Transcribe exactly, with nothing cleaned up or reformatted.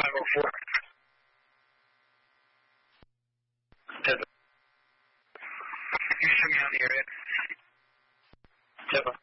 five oh four. Tempo. Can you show me out in the area? Tempo.